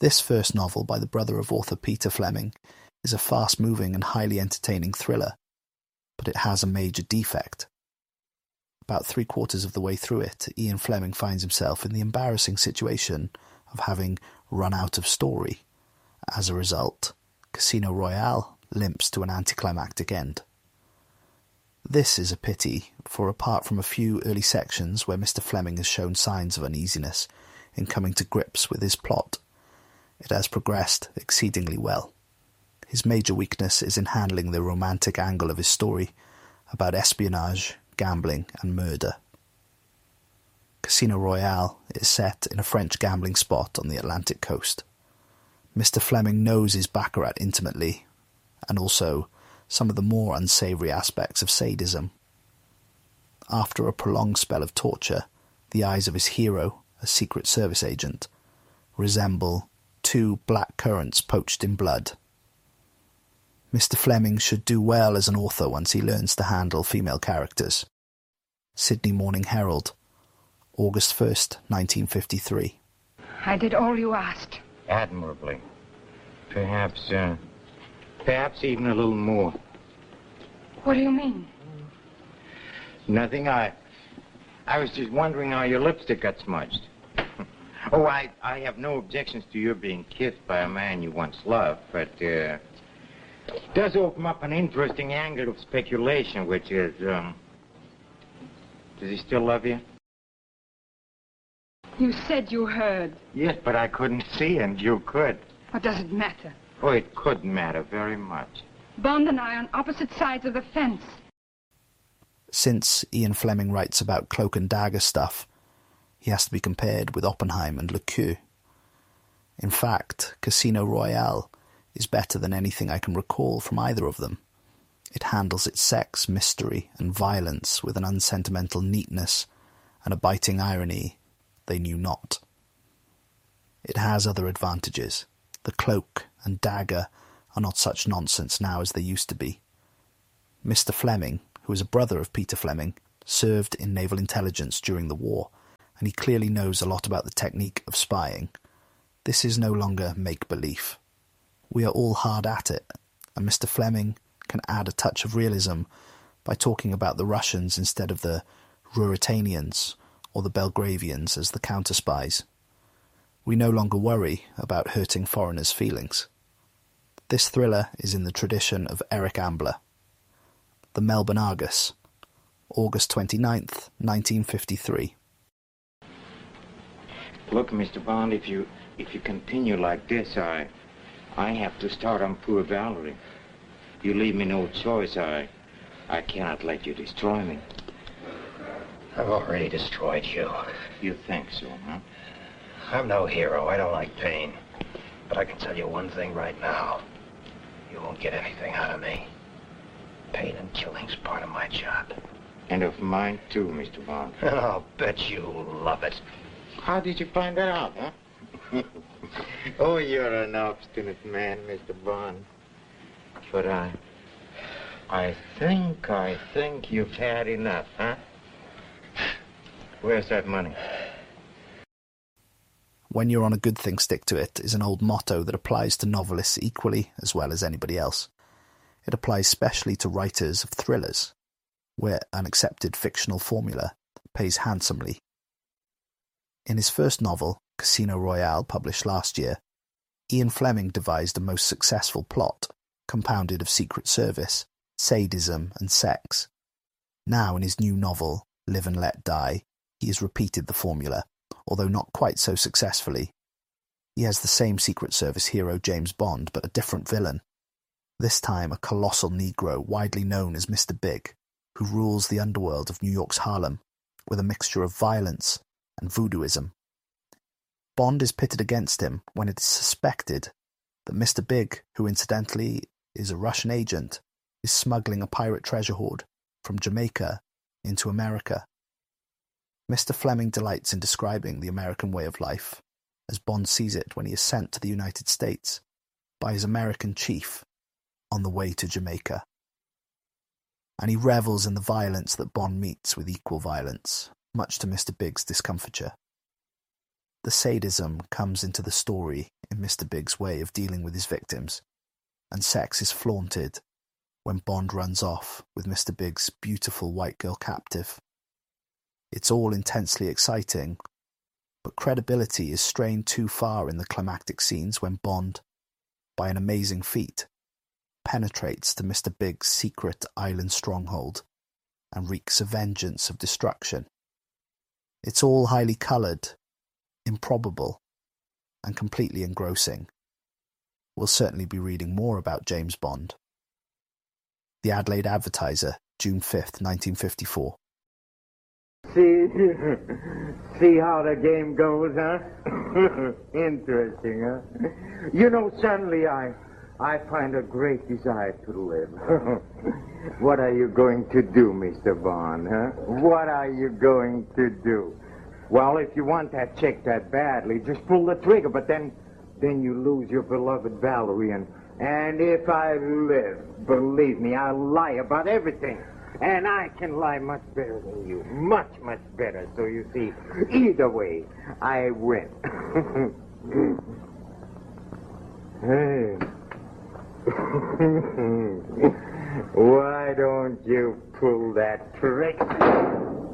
This first novel by the brother of author Peter Fleming is a fast-moving and highly entertaining thriller, but it has a major defect. About 3/4 of the way through it, Ian Fleming finds himself in the embarrassing situation of having run out of story. As a result, Casino Royale limps to an anticlimactic end. This is a pity, for apart from a few early sections where Mr. Fleming has shown signs of uneasiness in coming to grips with his plot, it has progressed exceedingly well. His major weakness is in handling the romantic angle of his story about espionage, gambling and murder. Casino Royale is set in a French gambling spot on the Atlantic coast. Mr. Fleming knows his baccarat intimately, and also some of the more unsavoury aspects of sadism. After a prolonged spell of torture, the eyes of his hero, a Secret Service agent, resemble two black currants poached in blood. Mr. Fleming should do well as an author once he learns to handle female characters. Sydney Morning Herald, August 1st, 1953. I did all you asked. Admirably. Perhaps even a little more. What do you mean? Nothing. I was just wondering how your lipstick got smudged. Oh, I have no objections to your being kissed by a man you once loved, but it does open up an interesting angle of speculation, which is, does he still love you? You said you heard. Yes, but I couldn't see, and you could. What does it matter? Oh, it could matter very much. Bond and I on opposite sides of the fence. Since Ian Fleming writes about cloak and dagger stuff, he has to be compared with Oppenheim and Le Queux. In fact, Casino Royale is better than anything I can recall from either of them. It handles its sex, mystery, and violence with an unsentimental neatness and a biting irony they knew not. It has other advantages. The cloak and dagger are not such nonsense now as they used to be. Mr. Fleming, who is a brother of Peter Fleming, served in naval intelligence during the war, and he clearly knows a lot about the technique of spying. This is no longer make-believe. We are all hard at it, and Mr. Fleming can add a touch of realism by talking about the Russians instead of the Ruritanians or the Belgravians as the counter-spies. We no longer worry about hurting foreigners' feelings. This thriller is in the tradition of Eric Ambler. The Melbourne Argus, August 29th, 1953. Look, Mr. Bond, if you continue like this, I have to start on poor Valerie. You leave me no choice. I cannot let you destroy me. I've already destroyed you. You think so, huh? I'm no hero. I don't like pain. But I can tell you one thing right now. You won't get anything out of me. Pain and killing's part of my job. And of mine, too, Mr. Bond. And I'll bet you love it. How did you find that out, huh? Oh, you're an obstinate man, Mr. Bond. But I think you've had enough, huh? Where's that money? When you're on a good thing, stick to it is an old motto that applies to novelists equally as well as anybody else. It applies specially to writers of thrillers, where an accepted fictional formula pays handsomely. In his first novel, Casino Royale, published last year, Ian Fleming devised a most successful plot, compounded of Secret Service, sadism and sex. Now in his new novel, Live and Let Die, he has repeated the formula, although not quite so successfully. He has the same Secret Service hero James Bond, but a different villain. This time a colossal Negro widely known as Mr. Big, who rules the underworld of New York's Harlem, with a mixture of violence and voodooism. Bond is pitted against him when it is suspected that Mr. Big, who incidentally is a Russian agent, is smuggling a pirate treasure hoard from Jamaica into America. Mr. Fleming delights in describing the American way of life, as Bond sees it when he is sent to the United States by his American chief on the way to Jamaica. And he revels in the violence that Bond meets with equal violence, much to Mr. Big's discomfiture. The sadism comes into the story in Mr. Big's way of dealing with his victims, and sex is flaunted when Bond runs off with Mr. Big's beautiful white girl captive. It's all intensely exciting, but credibility is strained too far in the climactic scenes when Bond, by an amazing feat, penetrates to Mr. Big's secret island stronghold and wreaks a vengeance of destruction. It's all highly coloured, improbable, and completely engrossing. We'll certainly be reading more about James Bond. The Adelaide Advertiser, June 5th, 1954. See how the game goes, huh? Interesting, huh? You know, suddenly I find a great desire to live. What are you going to do, Mr. Bond, huh? What are you going to do? Well, if you want that chick that badly, just pull the trigger, but then you lose your beloved Valerie, and if I live, believe me, I'll lie about everything. And I can lie much better than you. Much, much better. So you see, either way, I win. Hey. Why don't you pull that trick?